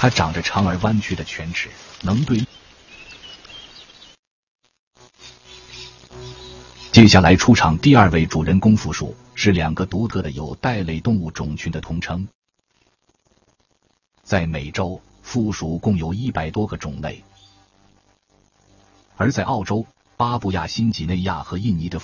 它长着长而弯曲的犬齿，能对。接下来出场第二位主人公蝠属，是两个独特的有袋类动物种群的统称。在美洲，蝠属共有100多个种类，而在澳洲、巴布亚新几内亚和印尼的